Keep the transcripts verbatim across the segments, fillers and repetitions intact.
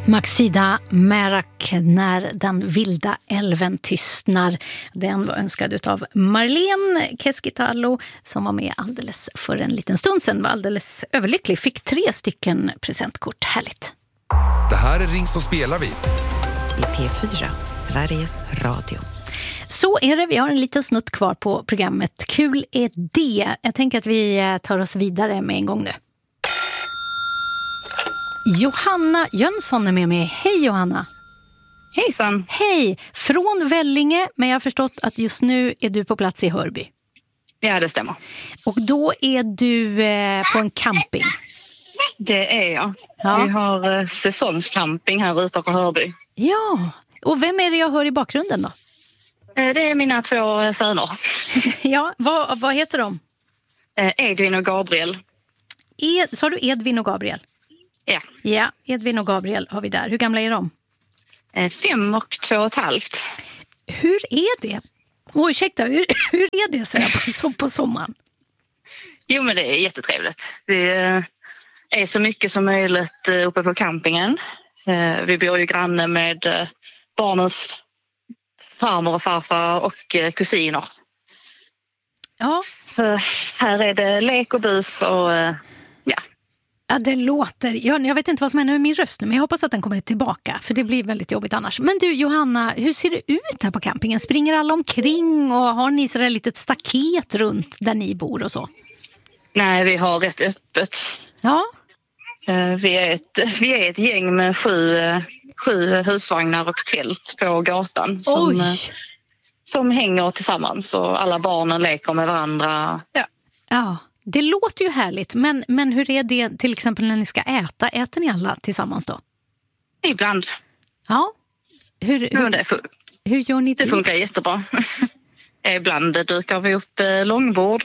Maxida Merak, När den vilda älven tystnar. Den var önskad av Marlene Keskitalo som var med alldeles för en liten stund sedan. Var alldeles överlycklig. Fick tre stycken presentkort. Härligt. Det här är Ring som spelar vi. I P fyra, Sveriges Radio. Så är det, vi har en liten snutt kvar på programmet. Kul är det. Jag tänker att vi tar oss vidare med en gång nu. Johanna Jönsson är med mig. Hej Johanna. Hejsan. Hej, från Vellinge, men jag har förstått att just nu är du på plats i Hörby. Ja, det stämmer. Och då är du eh, på en camping. Det är jag. Ja. Vi har eh, säsongscamping här utanför Hörby. Ja, och vem är det jag hör i bakgrunden då? Eh, det är mina två söner. Ja, vad, vad heter de? Eh, Edvin och Gabriel. Ed, sa du Edvin och Gabriel? Ja. Ja, Edvin och Gabriel har vi där. Hur gamla är de? Eh, fem och två och ett halvt. Hur är det? Åh, ursäkta, hur, hur är det så här på, på sommaren? Jo, men det är jättetrevligt. Vi eh, är så mycket som möjligt eh, uppe på campingen. Eh, vi bor ju granne med eh, barnens farmor och farfar och eh, kusiner. Ja. Så här är det lek och bus och eh, ja. Ja, det låter... Jag, jag vet inte vad som händer med min röst nu, men jag hoppas att den kommer tillbaka, för det blir väldigt jobbigt annars. Men du, Johanna, hur ser det ut här på campingen? Springer alla omkring och har ni sådär litet staket runt där ni bor och så? Nej, vi har rätt öppet. Ja. Vi är ett, vi är ett gäng med sju, sju husvagnar och tält på gatan som, som hänger tillsammans och alla barnen leker med varandra. Ja. Ja. Det låter ju härligt, men, men hur är det till exempel när ni ska äta? Äter ni alla tillsammans då? Ibland. Ja. Hur, hur, ja, det fun- hur gör ni det? Det funkar jättebra. Ibland dukar vi upp långbord.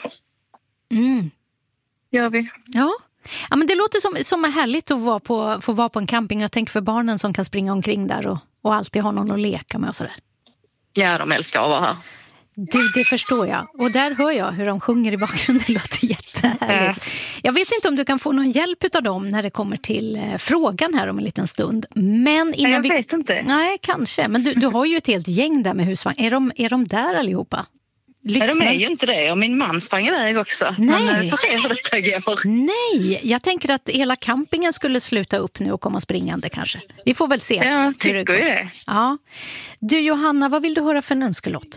Mm. Gör vi. Ja. Ja, men det låter som, som härligt att vara på, få vara på en camping. Jag tänker för barnen som kan springa omkring där och, och alltid ha någon att leka med och sådär. Ja, de älskar att vara här. Du, det förstår jag. Och där hör jag hur de sjunger i bakgrunden. Det låter jättehärligt. Äh. Jag vet inte om du kan få någon hjälp av dem när det kommer till eh, frågan här om en liten stund. Men innan jag vi... vet inte. Nej, kanske. Men du, du har ju ett helt gäng där med husvagn. Är de, är de där allihopa? Lyssna. Nej, de är ju inte det. Och min man sprang iväg också. Nej. Men får se hur detta går. Nej, jag tänker att hela campingen skulle sluta upp nu och komma springande kanske. Vi får väl se. Ja, tycker ju det. Ja. Du Johanna, vad vill du höra för en önskelåt?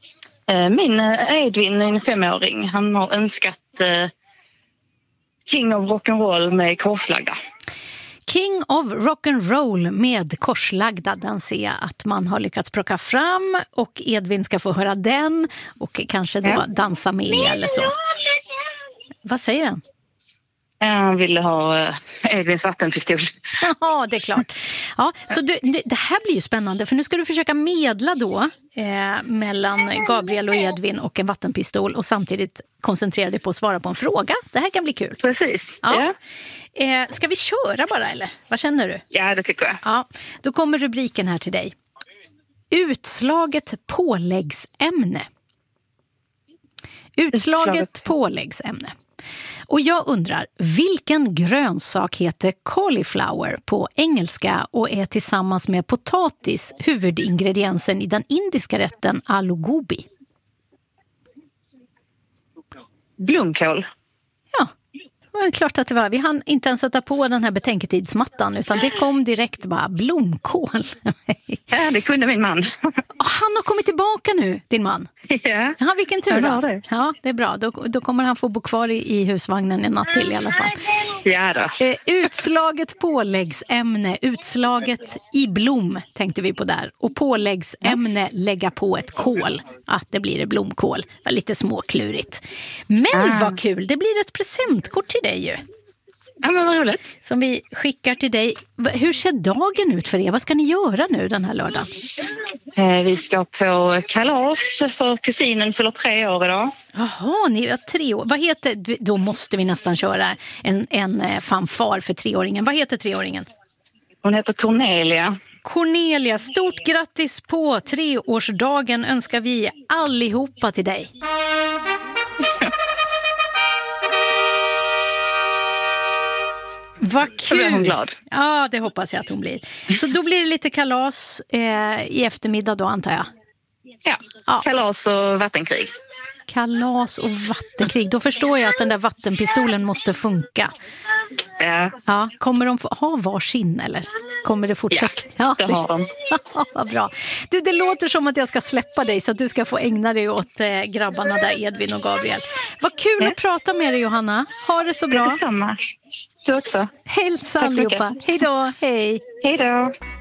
Min Edvin, en femåring, han har önskat uh, King of Rock'n'Roll med Korslagda. King of Rock'n'Roll med Korslagda, den ser jag att man har lyckats plocka fram och Edvin ska få höra den och kanske då ja. dansa med eller så. Vad säger han? Han ville ha Edvins vattenpistol. Ja, det är klart. Ja, så du, det här blir ju spännande för nu ska du försöka medla då eh, mellan Gabriel och Edvin och en vattenpistol och samtidigt koncentrera dig på att svara på en fråga. Det här kan bli kul. Precis. Ja. Ja. Eh, ska vi köra bara eller? Vad känner du? Ja, det tycker jag. Ja, då kommer rubriken här till dig. Utslaget påläggsämne. Utslaget, Utslaget. påläggsämne. Och jag undrar, vilken grönsak heter cauliflower på engelska och är tillsammans med potatis huvudingrediensen i den indiska rätten aloo gobi? Blomkål. Ja, det var klart att det var. Vi hann inte ens sätta på den här betänketidsmattan utan det kom direkt bara blomkål. Ja, det kunde min man. Han har kommit tillbaka nu, din man. Ja. Ja, vilken tur då. Det. Ja, det är bra. Då, då kommer han få bo kvar i, i husvagnen en natt till i alla fall. Ja då. Eh, utslaget påläggsämne, utslaget i blom tänkte vi på där. Och påläggsämne, lägga på ett kål. Ah, det blir det blomkål. Det var lite småklurigt. Men ah. vad kul, det blir ett presentkort till dig ju. Ja, men vad roligt. Som vi skickar till dig. Hur ser dagen ut för er? Vad ska ni göra nu den här lördagen? Eh, vi ska på kalas för kusinen fyller tre år idag. Jaha, ni har tre år. Vad heter, då måste vi nästan köra en, en fanfar för treåringen. Vad heter treåringen? Hon heter Cornelia. Cornelia, stort grattis på treårsdagen önskar vi allihopa till dig. Vad Då blir kul! hon glad. Ja, det hoppas jag att hon blir. Så då blir det lite kalas eh, i eftermiddag då, antar jag. Ja, Ja. kalas och vattenkrig. Kalas och vattenkrig. Då förstår jag att den där vattenpistolen måste funka. Ja, Ja, kommer de få ha varsin eller kommer det fortsätta? ja det har de. Vad bra. Du, det låter som att jag ska släppa dig så att du ska få ägna dig åt eh, grabbarna där, Edvin och Gabriel. Vad kul Ja. att prata med dig, Johanna. Ha det så bra. Detsamma. Du också. Hälsa Tack så mycket. allihopa. Hej då, hej. Hej då.